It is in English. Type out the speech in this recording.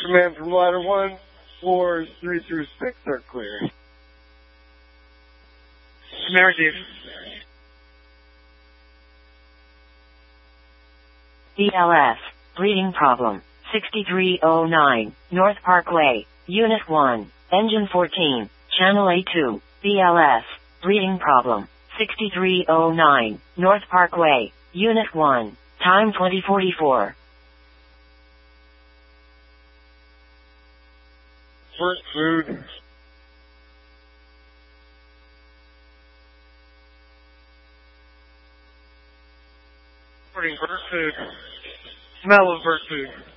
Command from ladder 1, floors 3 through 6 are clear. Command received. BLS, breathing problem, 6309, North Parkway, Unit 1, Engine 14, Channel A2, BLS, breathing problem, 6309, North Parkway, Unit 1, time 2044. First food. Reporting first food. Smell of first food.